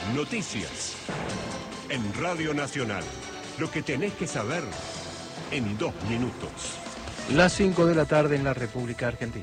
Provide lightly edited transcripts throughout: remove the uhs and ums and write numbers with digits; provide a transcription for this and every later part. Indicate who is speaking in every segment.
Speaker 1: Noticias. En Radio Nacional. Lo que tenés que saber en 2 minutos.
Speaker 2: Las 5 de la tarde en la República Argentina.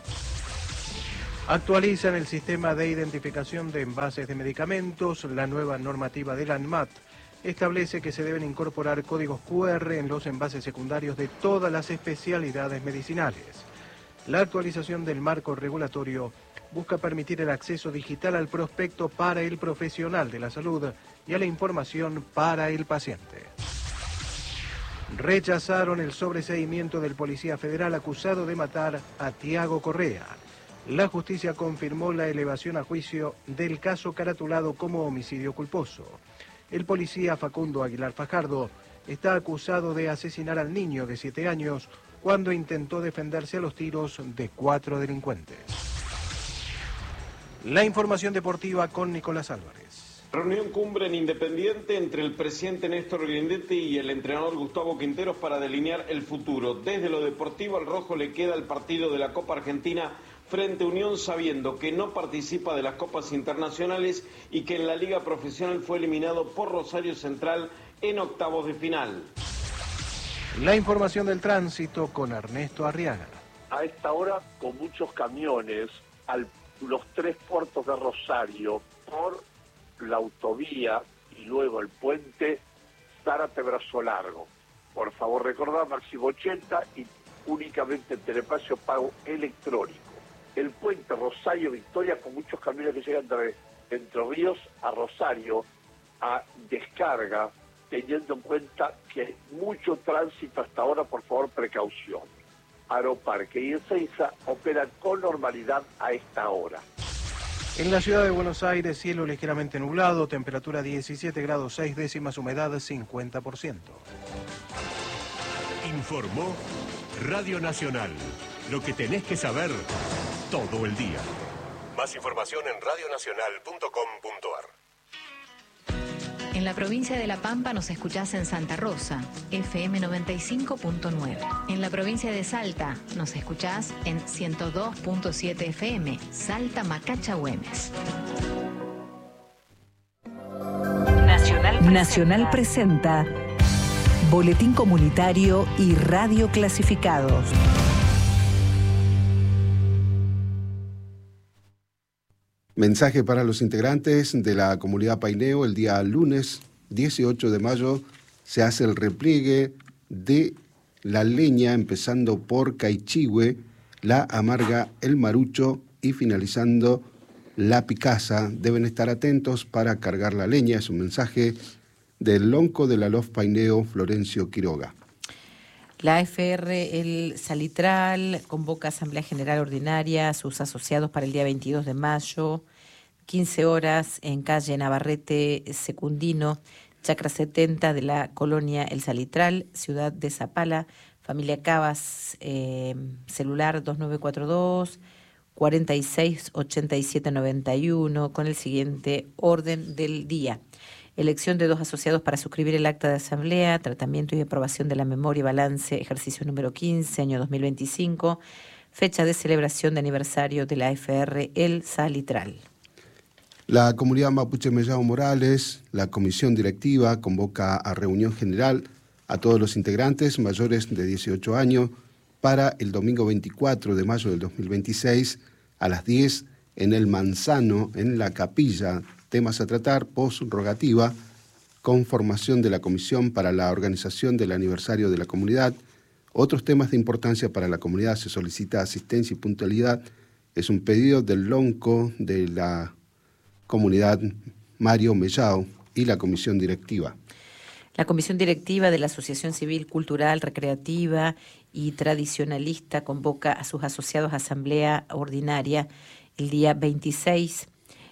Speaker 2: Actualizan el sistema de identificación de envases de medicamentos. La nueva normativa de la ANMAT establece que se deben incorporar códigos QR en los envases secundarios de todas las especialidades medicinales. La actualización del marco regulatorio busca permitir el acceso digital al prospecto para el profesional de la salud y a la información para el paciente. Rechazaron el sobreseimiento del policía federal acusado de matar a Tiago Correa. La justicia confirmó la elevación a juicio del caso caratulado como homicidio culposo. El policía Facundo Aguilar Fajardo está acusado de asesinar al niño de 7 años cuando intentó defenderse a los tiros de 4 delincuentes. La información deportiva con Nicolás Álvarez.
Speaker 3: Reunión cumbre en Independiente entre el presidente Néstor Grindetti y el entrenador Gustavo Quinteros para delinear el futuro. Desde lo deportivo al rojo le queda el partido de la Copa Argentina frente a Unión, sabiendo que no participa de las copas internacionales y que en la liga profesional fue eliminado por Rosario Central en octavos de final.
Speaker 2: La información del tránsito con Ernesto Arriaga.
Speaker 4: A esta hora, con muchos camiones, los 3 puertos de Rosario, por la autovía y luego el puente Zárate-Brazo Largo. Por favor, recordad, máximo 80 y únicamente telepacio pago electrónico. El puente Rosario-Victoria, con muchos camiones que llegan de Entre Ríos a Rosario, a descarga, teniendo en cuenta que hay mucho tránsito hasta ahora, por favor, precaución. Aeroparque y Ezeiza operan con normalidad a esta hora.
Speaker 2: En la ciudad de Buenos Aires, cielo ligeramente nublado, temperatura 17 grados 6 décimas, humedad 50%.
Speaker 1: Informó Radio Nacional. Lo que tenés que saber todo el día. Más información en radionacional.com.ar.
Speaker 5: En la provincia de La Pampa nos escuchás en Santa Rosa, FM 95.9. En la provincia de Salta nos escuchás en 102.7 FM, Salta Macacha Güemes.
Speaker 6: Nacional presenta Boletín Comunitario y Radio Clasificados.
Speaker 7: Mensaje para los integrantes de la comunidad Paineo. El día lunes 18 de mayo se hace el repliegue de la leña, empezando por Caichigüe, La Amarga, El Marucho y finalizando La Picasa. Deben estar atentos para cargar la leña. Es un mensaje del lonco de la LOF Paineo, Florencio Quiroga.
Speaker 8: La AFR El Salitral convoca Asamblea General Ordinaria a sus asociados para el día 22 de mayo, 15 horas, en calle Navarrete Secundino, Chacra 70 de la colonia El Salitral, ciudad de Zapala, familia Cabas, celular 2942 468791, con el siguiente orden del día. Elección de 2 asociados para suscribir el acta de asamblea, tratamiento y aprobación de la memoria y balance, ejercicio número 15, año 2025, fecha de celebración de aniversario de la AFR El Salitral.
Speaker 7: La comunidad Mapuche Mellao Morales, la comisión directiva, convoca a reunión general a todos los integrantes mayores de 18 años para el domingo 24 de mayo del 2026 a las 10 en el Manzano, en la capilla. Temas a tratar: post-rogativa, conformación de la comisión para la organización del aniversario de la comunidad. Otros temas de importancia para la comunidad: se solicita asistencia y puntualidad. Es un pedido del lonco de la comunidad Mario Mellao y la comisión directiva.
Speaker 8: La comisión directiva de la Asociación Civil Cultural, Recreativa y Tradicionalista convoca a sus asociados a asamblea ordinaria el día 26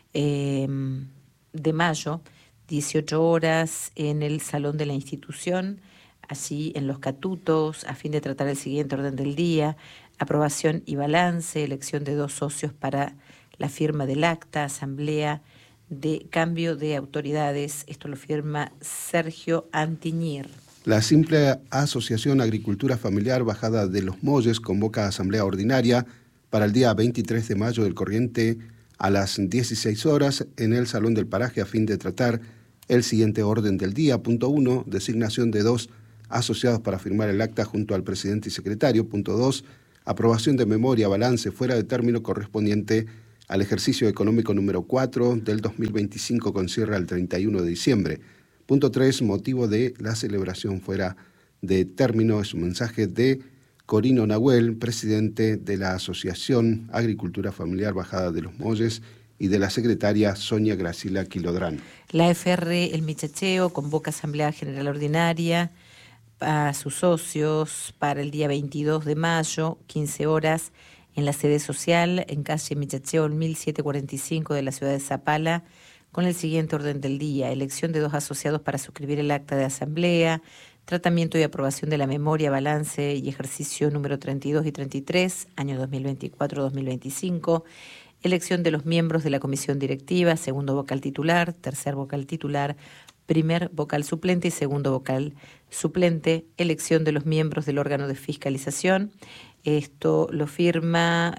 Speaker 8: de mayo, 18 horas, en el salón de la institución, allí en Los Catutos, a fin de tratar el siguiente orden del día: aprobación y balance, elección de 2 socios para la firma del acta, asamblea de cambio de autoridades. Esto lo firma Sergio Antiñir.
Speaker 7: La simple Asociación Agricultura Familiar Bajada de los Molles convoca a asamblea ordinaria para el día 23 de mayo del corriente a las 16 horas en el Salón del Paraje a fin de tratar el siguiente orden del día. Punto 1, designación de 2 asociados para firmar el acta junto al presidente y secretario. Punto 2, aprobación de memoria, balance fuera de término correspondiente al ejercicio económico número 4 del 2025 con cierre al 31 de diciembre. Punto 3, motivo de la celebración fuera de término. Es un mensaje de Corino Nahuel, presidente de la Asociación Agricultura Familiar Bajada de los Molles, y de la secretaria Sonia Gracila Quilodrán.
Speaker 8: La AFR El Michacheo convoca Asamblea General Ordinaria a sus socios para el día 22 de mayo, 15 horas, en la sede social, en calle Michacheo 1745 de la ciudad de Zapala, con el siguiente orden del día: elección de 2 asociados para suscribir el acta de asamblea, tratamiento y aprobación de la memoria, balance y ejercicio número 32 y 33, año 2024-2025, elección de los miembros de la comisión directiva, segundo vocal titular, tercer vocal titular, primer vocal suplente y segundo vocal suplente, elección de los miembros del órgano de fiscalización. Esto lo firma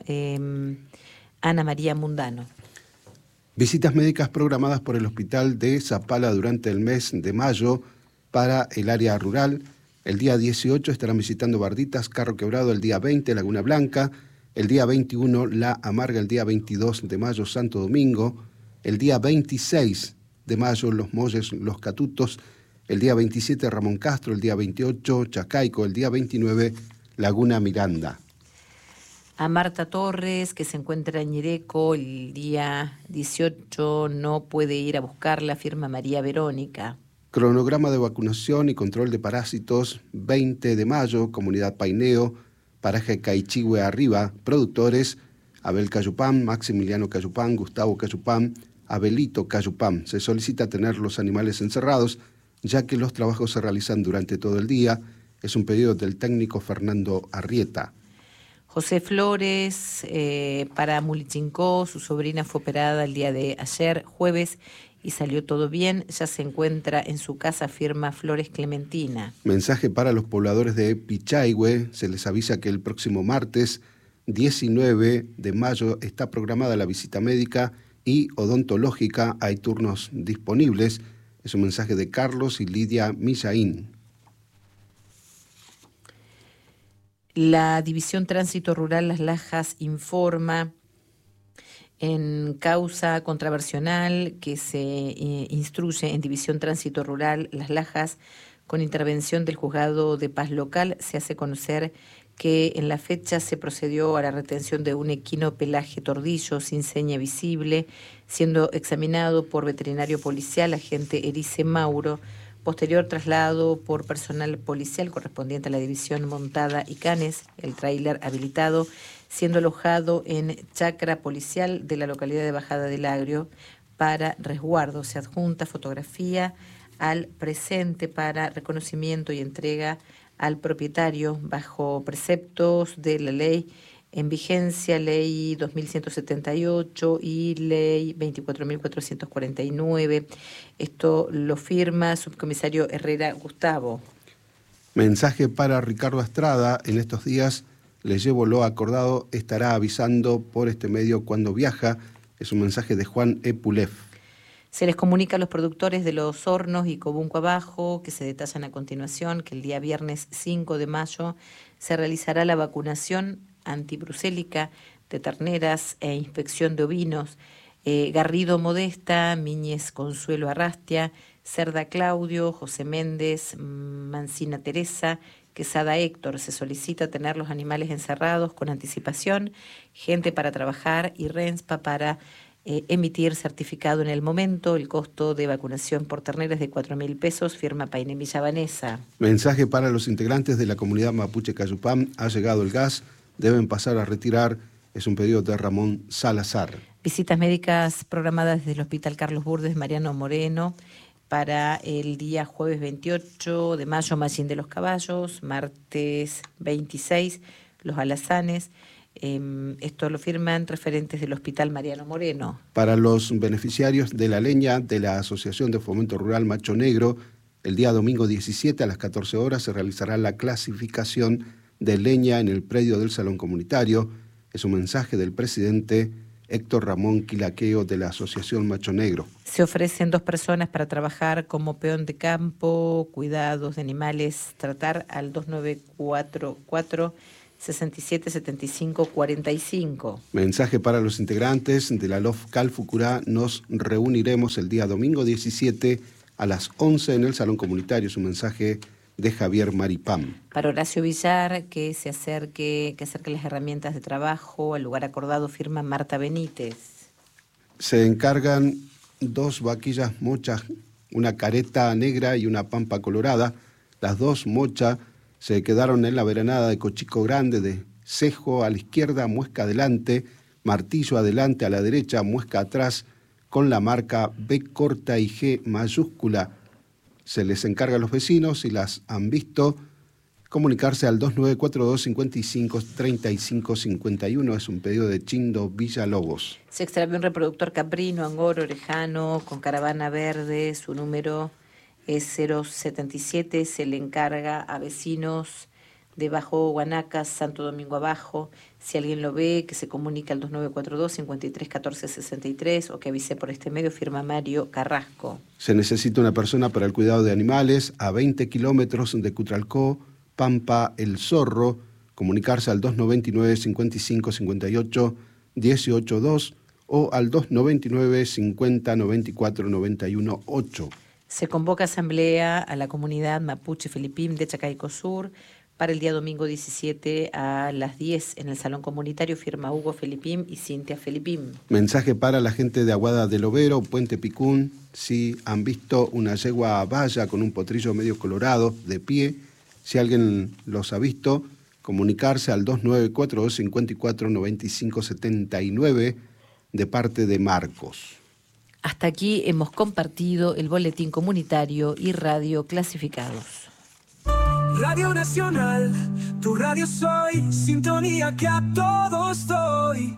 Speaker 8: Ana María Mundano.
Speaker 7: Visitas médicas programadas por el Hospital de Zapala durante el mes de mayo para el área rural. El día 18 estarán visitando Barditas, Carro Quebrado, el día 20 Laguna Blanca, el día 21 La Amarga, el día 22 de mayo Santo Domingo, el día 26 de mayo Los Molles, Los Catutos, el día 27 Ramón Castro, el día 28 Chacaico, el día 29 Laguna Miranda.
Speaker 8: A Marta Torres, que se encuentra en Ñereco, el día 18 no puede ir a buscarla, firma María Verónica.
Speaker 7: Cronograma de vacunación y control de parásitos, 20 de mayo, Comunidad Paineo, Paraje Caichigüe Arriba, productores, Abel Cayupán, Maximiliano Cayupán, Gustavo Cayupán, Abelito Cayupán. Se solicita tener los animales encerrados, ya que los trabajos se realizan durante todo el día. Es un pedido del técnico Fernando Arrieta.
Speaker 8: José Flores, para Mulichincó, su sobrina fue operada el día de ayer, jueves, y salió todo bien. Ya se encuentra en su casa, firma Flores Clementina.
Speaker 7: Mensaje para los pobladores de Pichaihue. Se les avisa que el próximo martes 19 de mayo está programada la visita médica y odontológica. Hay turnos disponibles. Es un mensaje de Carlos y Lidia Millaín.
Speaker 8: La División Tránsito Rural Las Lajas informa en causa contraversional que se instruye en División Tránsito Rural Las Lajas con intervención del Juzgado de Paz Local. Se hace conocer que en la fecha se procedió a la retención de un equino pelaje tordillo sin seña visible, siendo examinado por veterinario policial, agente Erice Mauro. Posterior traslado por personal policial correspondiente a la División Montada y Canes, el tráiler habilitado, siendo alojado en chacra policial de la localidad de Bajada del Agrio para resguardo. Se adjunta fotografía al presente para reconocimiento y entrega al propietario bajo preceptos de la ley en vigencia, ley 2178 y ley 24.449. Esto lo firma subcomisario Herrera Gustavo.
Speaker 7: Mensaje para Ricardo Estrada. En estos días les llevo lo acordado, estará avisando por este medio cuando viaja. Es un mensaje de Juan Epulef.
Speaker 8: Se les comunica a los productores de Los Hornos y Cobunco Abajo, que se detallan a continuación, que el día viernes 5 de mayo se realizará la vacunación antibrucélica de terneras e inspección de ovinos. Garrido Modesta, Miñez Consuelo Arrastia, Cerda Claudio, José Méndez, Mancina Teresa, Quesada Héctor. Se solicita tener los animales encerrados con anticipación, gente para trabajar y RENSPA para emitir certificado en el momento. El costo de vacunación por ternera es de 4.000 pesos, firma Paine Villavanesa.
Speaker 7: Mensaje para los integrantes de la comunidad mapuche Cayupán. Ha llegado el gas, deben pasar a retirar. Es un pedido de Ramón Salazar.
Speaker 8: Visitas médicas programadas desde el Hospital Carlos Burdes Mariano Moreno para el día jueves 28 de mayo, Mallín de los Caballos, martes 26, Los Alazanes. Esto lo firman referentes del Hospital Mariano Moreno.
Speaker 7: Para los beneficiarios de la leña de la Asociación de Fomento Rural Macho Negro, el día domingo 17 a las 14 horas se realizará la clasificación de leña en el predio del Salón Comunitario. Es un mensaje del presidente Héctor Ramón Quilaqueo de la Asociación Macho Negro.
Speaker 8: Se ofrecen 2 personas para trabajar como peón de campo, cuidados de animales, tratar al 2944 67 75 45.
Speaker 7: Mensaje para los integrantes de la LOF Calfucurá. Nos reuniremos el día domingo 17 a las 11 en el Salón Comunitario. Es un mensaje de Javier Maripam.
Speaker 8: Para Horacio Villar, que acerque las herramientas de trabajo al lugar acordado, firma Marta Benítez.
Speaker 7: Se encargan 2 vaquillas mochas, una careta negra y una pampa colorada. Las 2 mochas se quedaron en la veranada de Cochico Grande, de cejo a la izquierda, muesca adelante, martillo adelante, a la derecha, muesca atrás, con la marca B corta y G mayúscula. Se les encarga a los vecinos, si las han visto, comunicarse al 2942 55 35 51. Es un pedido de Chindo Villalobos.
Speaker 8: Se extravió un reproductor caprino, angoro, orejano, con caravana verde. Su número es 077. Se le encarga a vecinos de Bajo Guanacas, Santo Domingo Abajo. Si alguien lo ve, que se comunique al 2942 53 14 63 o que avise por este medio, firma Mario Carrasco.
Speaker 7: Se necesita una persona para el cuidado de animales a 20 kilómetros de Cutralcó, Pampa El Zorro. Comunicarse al 299 55 58 18 2 o al 299 50 94 91 8.
Speaker 8: Se convoca asamblea a la comunidad mapuche Felipim de Chacaicó Sur para el día domingo 17 a las 10 en el Salón Comunitario, firma Hugo Felipim y Cintia Felipim.
Speaker 7: Mensaje para la gente de Aguada del Overo, Puente Picún. Si han visto una yegua valla con un potrillo medio colorado de pie, si alguien los ha visto, comunicarse al 2942 54 95 79 de parte de Marcos.
Speaker 8: Hasta aquí hemos compartido el boletín comunitario y radio clasificados.
Speaker 9: Radio Nacional, tu radio soy, sintonía que a todos doy.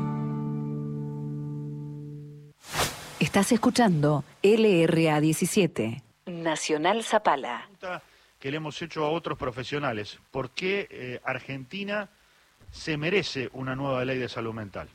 Speaker 6: Estás escuchando LRA 17, Nacional Zapala.
Speaker 10: Que le hemos hecho a otros profesionales. ¿Por qué Argentina se merece una nueva ley de salud mental?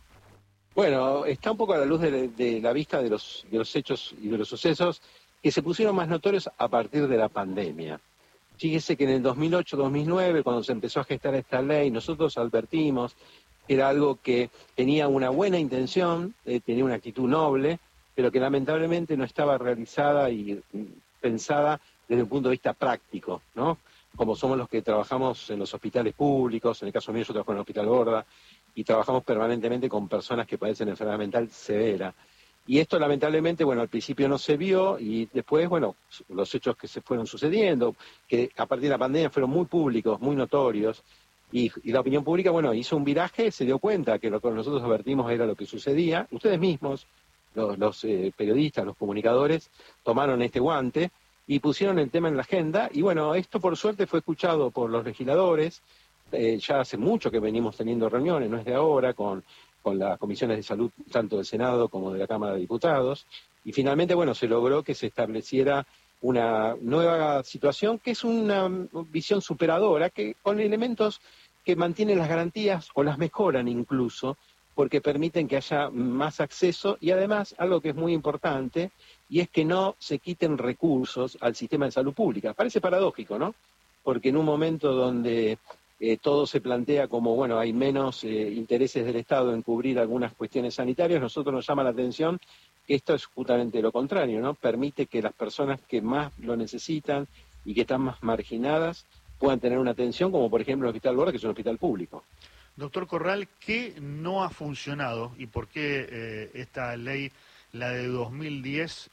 Speaker 11: Bueno, está un poco a la luz de la vista de los hechos y de los sucesos que se pusieron más notorios a partir de la pandemia. Fíjese que en el 2008-2009, cuando se empezó a gestar esta ley, nosotros advertimos que era algo que tenía una buena intención, tenía una actitud noble, pero que lamentablemente no estaba realizada y pensada desde un punto de vista práctico, ¿no? Como somos los que trabajamos en los hospitales públicos, en el caso mío yo trabajo en el Hospital Borda, y trabajamos permanentemente con personas que padecen enfermedad mental severa. Y esto lamentablemente, bueno, al principio no se vio y después, bueno, los hechos que se fueron sucediendo, que a partir de la pandemia fueron muy públicos, muy notorios, y la opinión pública, bueno, hizo un viraje, se dio cuenta que lo que nosotros advertimos era lo que sucedía. Ustedes mismos, los periodistas, los comunicadores, tomaron este guante y pusieron el tema en la agenda, y bueno, esto por suerte fue escuchado por los legisladores. Ya hace mucho que venimos teniendo reuniones, no es de ahora, con las comisiones de salud tanto del Senado como de la Cámara de Diputados, y finalmente, bueno, se logró que se estableciera una nueva situación que es una visión superadora, que con elementos que mantienen las garantías o las mejoran incluso, porque permiten que haya más acceso y además algo que es muy importante, y es que no se quiten recursos al sistema de salud pública. Parece paradójico, ¿no? Porque en un momento donde todo se plantea como, bueno, hay menos intereses del Estado en cubrir algunas cuestiones sanitarias, nosotros nos llama la atención que esto es justamente lo contrario, ¿no? Permite que las personas que más lo necesitan y que están más marginadas puedan tener una atención, como por ejemplo el Hospital Borda, que es un hospital público.
Speaker 10: Doctor Corral, ¿qué no ha funcionado y por qué esta ley, la de 2010,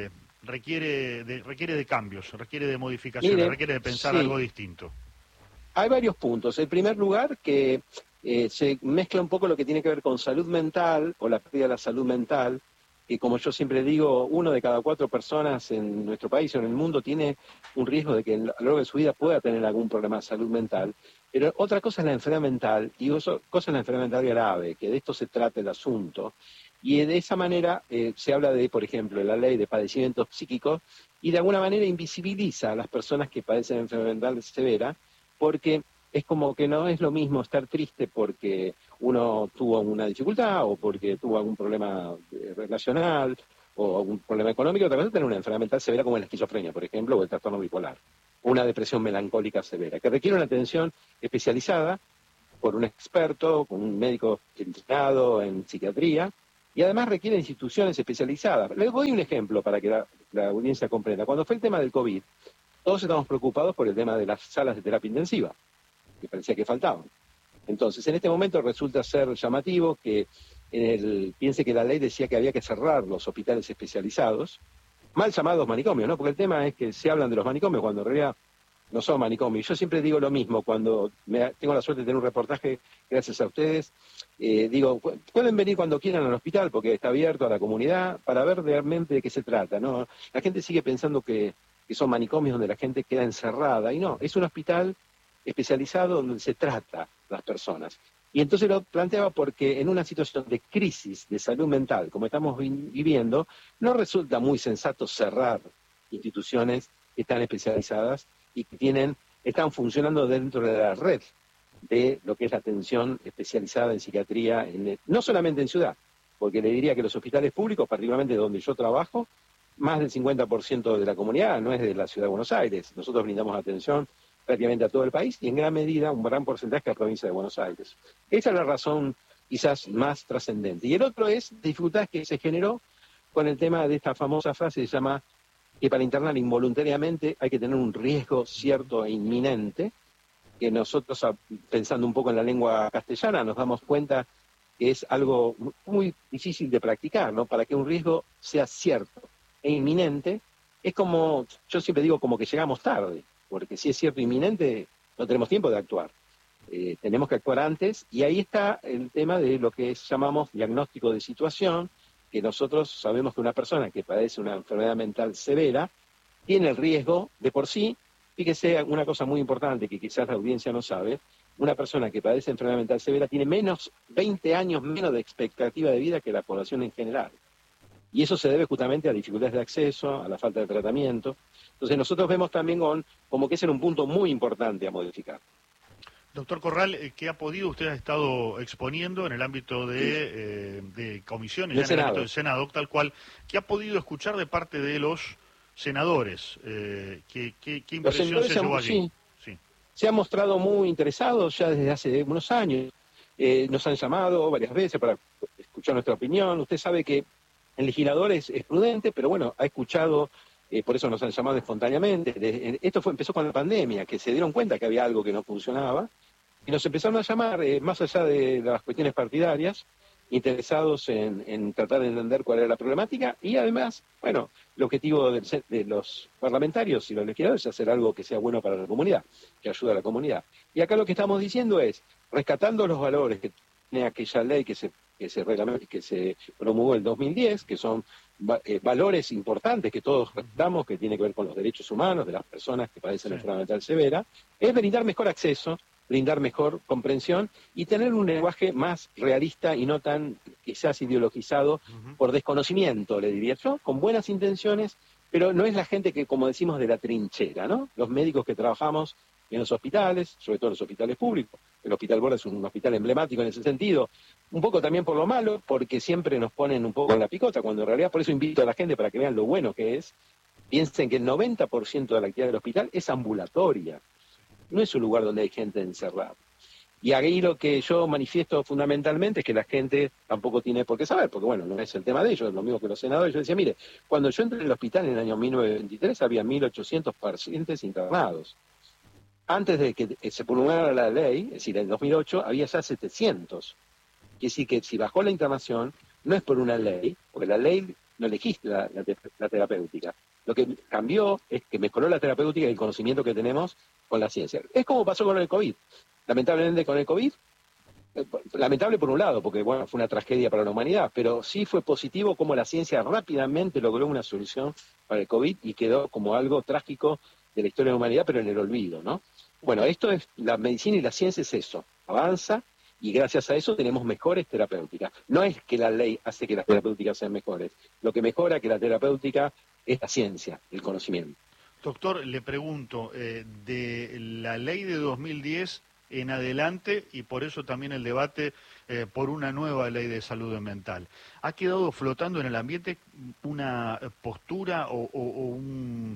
Speaker 10: requiere de cambios, requiere de modificaciones, requiere de pensar algo distinto?
Speaker 11: Hay varios puntos. En primer lugar, que se mezcla un poco lo que tiene que ver con salud mental o la pérdida de la salud mental, que como yo siempre digo, 1 de cada 4 personas en nuestro país o en el mundo tiene un riesgo de que a lo largo de su vida pueda tener algún problema de salud mental. Pero otra cosa es la enfermedad mental, y otra cosa es la enfermedad mental grave, que de esto se trata el asunto. Y de esa manera se habla de, por ejemplo, la ley de padecimientos psíquicos, y de alguna manera invisibiliza a las personas que padecen enfermedad mental severa, porque es como que no es lo mismo estar triste porque uno tuvo una dificultad o porque tuvo algún problema relacional o algún problema económico, otra cosa es tener una enfermedad mental severa como la esquizofrenia, por ejemplo, o el trastorno bipolar, o una depresión melancólica severa, que requiere una atención especializada por un experto, con un médico entrenado en psiquiatría, y además requiere instituciones especializadas. Les doy un ejemplo para que la audiencia comprenda. Cuando fue el tema del COVID, todos estamos preocupados por el tema de las salas de terapia intensiva, que parecía que faltaban. Entonces, en este momento resulta ser llamativo que piense que la ley decía que había que cerrar los hospitales especializados, mal llamados manicomios, ¿no? Porque el tema es que se hablan de los manicomios cuando en realidad no son manicomios. Yo siempre digo lo mismo cuando tengo la suerte de tener un reportaje, gracias a ustedes, digo, pueden venir cuando quieran al hospital porque está abierto a la comunidad para ver realmente de qué se trata, ¿no? La gente sigue pensando que son manicomios donde la gente queda encerrada, y no, es un hospital especializado donde se trata las personas. Y entonces lo planteaba porque en una situación de crisis de salud mental, como estamos viviendo, no resulta muy sensato cerrar instituciones que están especializadas y que están funcionando dentro de la red de lo que es la atención especializada en psiquiatría, no solamente en ciudad, porque le diría que los hospitales públicos, particularmente donde yo trabajo, más del 50% de la comunidad no es de la Ciudad de Buenos Aires. Nosotros brindamos atención prácticamente a todo el país y en gran medida un gran porcentaje a la provincia de Buenos Aires. Esa es la razón quizás más trascendente. Y el otro es la dificultad que se generó con el tema de esta famosa frase que se llama que para internar involuntariamente hay que tener un riesgo cierto e inminente, que nosotros, pensando un poco en la lengua castellana, nos damos cuenta que es algo muy difícil de practicar, ¿no? Para que un riesgo sea cierto e inminente, es como, yo siempre digo, como que llegamos tarde, porque si es cierto e inminente, no tenemos tiempo de actuar. Tenemos que actuar antes, y ahí está el tema de lo que llamamos diagnóstico de situación, que nosotros sabemos que una persona que padece una enfermedad mental severa tiene el riesgo de por sí, fíjese una cosa muy importante que quizás la audiencia no sabe, una persona que padece enfermedad mental severa tiene 20 años menos de expectativa de vida que la población en general. Y eso se debe justamente a dificultades de acceso, a la falta de tratamiento. Entonces nosotros vemos también como que ese era un punto muy importante a modificar.
Speaker 10: Doctor Corral, ¿qué ha podido, usted ha estado exponiendo en el ámbito de comisiones, ya en el ámbito del Senado, tal cual, qué ha podido escuchar de parte de los senadores? ¿Qué impresión se llevó allí?
Speaker 11: Sí. Se han mostrado muy interesados ya desde hace unos años. Nos han llamado varias veces para escuchar nuestra opinión. Usted sabe que el legislador es prudente, pero bueno, ha escuchado, por eso nos han llamado espontáneamente. Esto empezó con la pandemia, que se dieron cuenta que había algo que no funcionaba, y nos empezaron a llamar, más allá de las cuestiones partidarias, interesados en tratar de entender cuál era la problemática, y además, bueno, el objetivo de los parlamentarios y los legisladores es hacer algo que sea bueno para la comunidad, que ayude a la comunidad. Y acá lo que estamos diciendo es, rescatando los valores que tiene aquella ley que se promulgó en el 2010, que son valores importantes que todos respetamos, que tiene que ver con los derechos humanos de las personas que padecen enfermedad mental severa, es brindar mejor acceso, brindar mejor comprensión y tener un lenguaje más realista y no tan quizás ideologizado por desconocimiento, le diría yo, con buenas intenciones, pero no es la gente que, como decimos, de la trinchera, ¿no? Los médicos que trabajamos en los hospitales, sobre todo en los hospitales públicos. El Hospital Borda es un hospital emblemático en ese sentido, un poco también por lo malo, porque siempre nos ponen un poco en la picota, cuando en realidad, por eso invito a la gente para que vean lo bueno que es. Piensen que el 90% de la actividad del hospital es ambulatoria, no es un lugar donde hay gente encerrada. Y ahí lo que yo manifiesto fundamentalmente es que la gente tampoco tiene por qué saber, porque bueno, no es el tema de ellos, es lo mismo que los senadores. Yo decía, mire, cuando yo entré en el hospital en el año 1923 había 1.800 pacientes internados. Antes de que se promulgara la ley, es decir, en 2008, había ya 700. Quiere decir que si bajó la internación, no es por una ley, porque la ley no legisla la terapéutica. Lo que cambió es que mejoró la terapéutica y el conocimiento que tenemos con la ciencia. Es como pasó con el COVID. Lamentablemente con el COVID, lamentable por un lado, porque bueno, fue una tragedia para la humanidad, pero sí fue positivo como la ciencia rápidamente logró una solución para el COVID y quedó como algo trágico de la historia de la humanidad, pero en el olvido, ¿no? Bueno, esto es, la medicina y la ciencia es eso, avanza y gracias a eso tenemos mejores terapéuticas. No es que la ley hace que las terapéuticas sean mejores, lo que mejora que la terapéutica es la ciencia, el conocimiento.
Speaker 10: Doctor, le pregunto, de la ley de 2010, en adelante, y por eso también el debate por una nueva ley de salud mental. ¿Ha quedado flotando en el ambiente una postura o un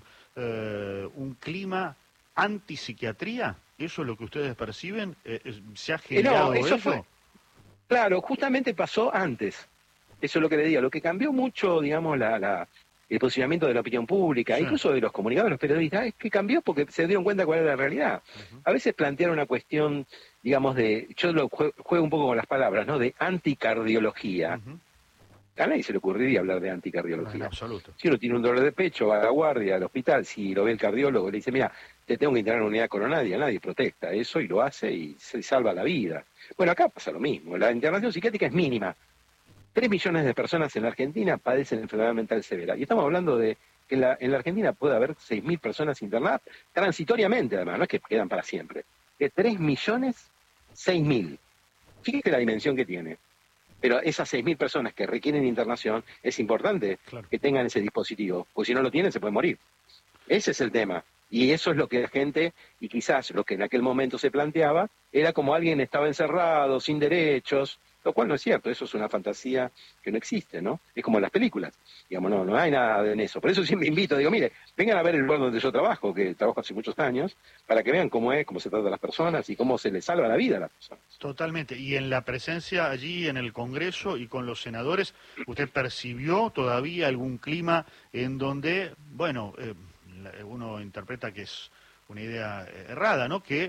Speaker 10: clima antipsiquiatría? ¿Eso es lo que ustedes perciben? ¿Se ha generado eso?
Speaker 11: Claro, justamente pasó antes. Eso es lo que le digo. Lo que cambió mucho, digamos, el posicionamiento de la opinión pública, incluso de los comunicadores, los periodistas, es que cambió porque se dieron cuenta cuál era la realidad. A veces plantearon una cuestión, digamos, yo lo juego un poco con las palabras, ¿no? De anticardiología. A nadie se le ocurriría hablar de anticardiología.
Speaker 10: En absoluto.
Speaker 11: Si uno tiene un dolor de pecho, va a la guardia, al hospital, si lo ve el cardiólogo, le dice, mira, te tengo que internar en una unidad coronaria, nadie protesta eso y lo hace y se salva la vida. Bueno, acá pasa lo mismo, la internación psiquiátrica es mínima. 3 millones de personas en la Argentina padecen enfermedad mental severa. Y estamos hablando de que en la Argentina puede haber 6.000 personas internadas transitoriamente, además, no es que quedan para siempre. De 3 millones, 6.000. Fíjate la dimensión que tiene. Pero esas 6.000 personas que requieren internación, es importante que tengan ese dispositivo, porque si no lo tienen se pueden morir. Ese es el tema. Y eso es lo que la gente, y quizás lo que en aquel momento se planteaba, era como alguien estaba encerrado, sin derechos, lo cual no es cierto, eso es una fantasía que no existe, ¿no? Es como en las películas, digamos, no hay nada en eso. Por eso siempre invito, digo, mire, vengan a ver el lugar donde yo trabajo, que trabajo hace muchos años, para que vean cómo se trata a las personas y cómo se les salva la vida a las personas.
Speaker 10: Totalmente, y en la presencia allí en el Congreso y con los senadores, ¿usted percibió todavía algún clima en donde, bueno, uno interpreta que es una idea errada, ¿no? Que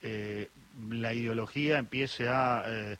Speaker 10: la ideología empiece a...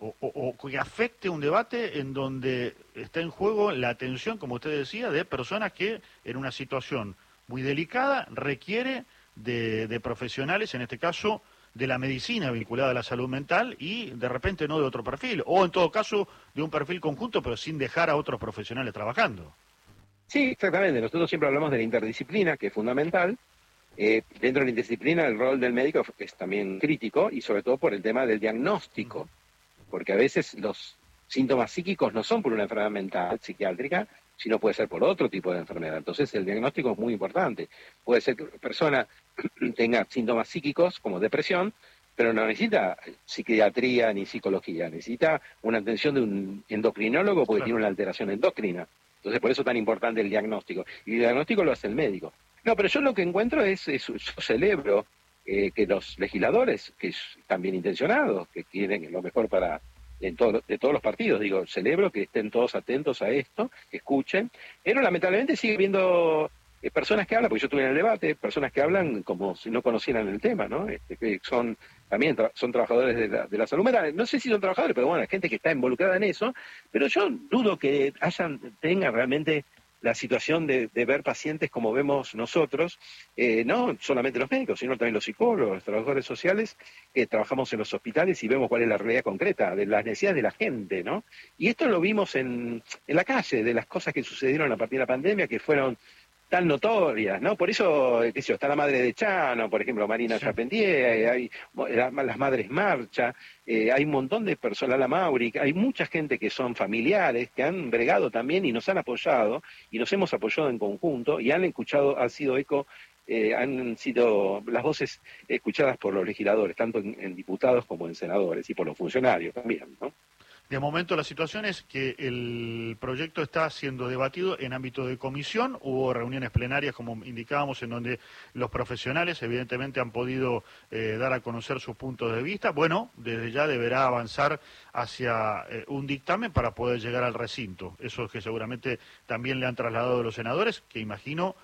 Speaker 10: O que afecte un debate en donde está en juego la atención, como usted decía, de personas que en una situación muy delicada requiere de profesionales, en este caso de la medicina vinculada a la salud mental y de repente no de otro perfil, o en todo caso de un perfil conjunto pero sin dejar a otros profesionales trabajando.
Speaker 11: Sí, exactamente. Nosotros siempre hablamos de la interdisciplina, que es fundamental. Dentro de la interdisciplina el rol del médico es también crítico y sobre todo por el tema del diagnóstico. Porque a veces los síntomas psíquicos no son por una enfermedad mental psiquiátrica, sino puede ser por otro tipo de enfermedad. Entonces el diagnóstico es muy importante. Puede ser que una persona tenga síntomas psíquicos como depresión, pero no necesita psiquiatría ni psicología, necesita una atención de un endocrinólogo porque tiene una alteración endocrina. Entonces por eso es tan importante el diagnóstico. Y el diagnóstico lo hace el médico. No, pero yo lo que encuentro yo celebro que los legisladores, que están bien intencionados, que quieren lo mejor de todos los partidos, digo, celebro que estén todos atentos a esto, que escuchen, pero lamentablemente sigue habiendo personas que hablan, porque yo estuve en el debate, personas que hablan como si no conocieran el tema, ¿no? Que son trabajadores de la salud mental. No sé si son trabajadores, pero bueno, hay gente que está involucrada en eso, pero yo dudo que tengan realmente la situación de ver pacientes como vemos nosotros, no solamente los médicos, sino también los psicólogos, los trabajadores sociales, que trabajamos en los hospitales y vemos cuál es la realidad concreta de las necesidades de la gente, ¿no? Y esto lo vimos en la calle, de las cosas que sucedieron a partir de la pandemia, que fueron tan notorias, ¿no? Por eso, está la madre de Chano, por ejemplo, Marina Charpentier, hay las Madres Marcha, hay un montón de personas, la Mauri, hay mucha gente que son familiares, que han bregado también y nos han apoyado, y nos hemos apoyado en conjunto, y han sido eco, han sido las voces escuchadas por los legisladores, tanto en diputados como en senadores, y por los funcionarios también, ¿no?
Speaker 10: De momento la situación es que el proyecto está siendo debatido en ámbito de comisión, hubo reuniones plenarias como indicábamos en donde los profesionales evidentemente han podido dar a conocer sus puntos de vista. Bueno, desde ya deberá avanzar hacia un dictamen para poder llegar al recinto. Eso es que seguramente también le han trasladado los senadores, que imagino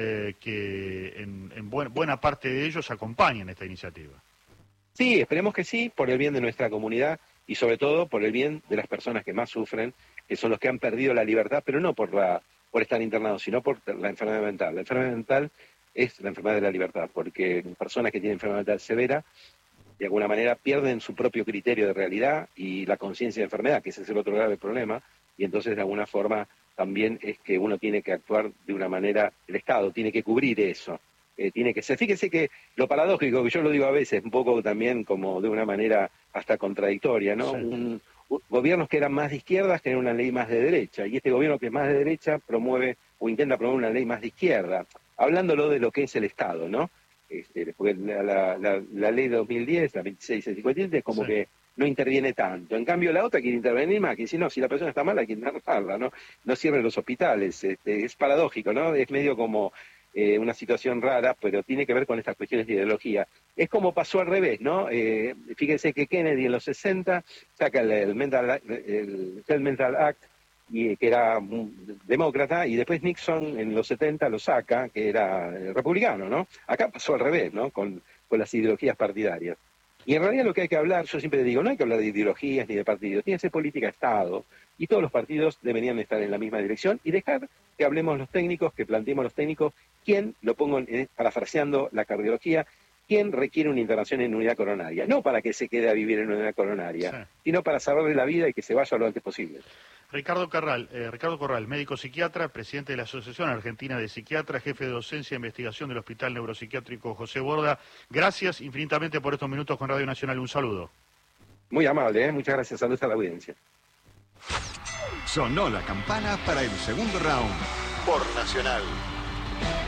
Speaker 10: que en buena parte de ellos acompañan esta iniciativa.
Speaker 11: Sí, esperemos que sí, por el bien de nuestra comunidad y sobre todo por el bien de las personas que más sufren, que son los que han perdido la libertad, pero no por estar internados, sino por la enfermedad mental. La enfermedad mental es la enfermedad de la libertad, porque personas que tienen enfermedad mental severa, de alguna manera pierden su propio criterio de realidad y la conciencia de enfermedad, que ese es el otro grave problema, y entonces de alguna forma también es que uno tiene que actuar de una manera, el Estado tiene que cubrir eso. Tiene que ser. Fíjese que lo paradójico, que yo lo digo a veces, un poco también como de una manera hasta contradictoria, ¿no? Sí. Gobiernos que eran más de izquierdas tienen una ley más de derecha, y este gobierno que es más de derecha promueve o intenta promover una ley más de izquierda, hablándolo de lo que es el Estado, ¿no? porque la ley de 2010, la 2657, es como que no interviene tanto. En cambio, la otra quiere intervenir más, que dice, no, si la persona está mala hay que internarla, ¿no? No cierren los hospitales. Es paradójico, ¿no? Es medio como una situación rara, pero tiene que ver con estas cuestiones de ideología. Es como pasó al revés, ¿no? Fíjense que Kennedy en los 60 saca el Health Mental Act, que era demócrata, y después Nixon en los 70 lo saca, que era republicano, ¿no? Acá pasó al revés, ¿no? Con las ideologías partidarias. Y en realidad lo que hay que hablar, yo siempre digo, no hay que hablar de ideologías ni de partidos, tiene que ser política de Estado, y todos los partidos deberían estar en la misma dirección, y dejar que hablemos los técnicos, que planteemos los técnicos, quién, lo pongo parafraseando la cardiología, quién requiere una intervención en unidad coronaria, no para que se quede a vivir en unidad coronaria, sino para salvarle la vida y que se vaya lo antes posible.
Speaker 10: Ricardo Corral, médico psiquiatra, presidente de la Asociación Argentina de Psiquiatras, jefe de docencia e investigación del Hospital Neuropsiquiátrico José Borda. Gracias infinitamente por estos minutos con Radio Nacional. Un saludo.
Speaker 11: Muy amable, muchas gracias. Saludos a la audiencia.
Speaker 1: Sonó la campana para el segundo round por Nacional.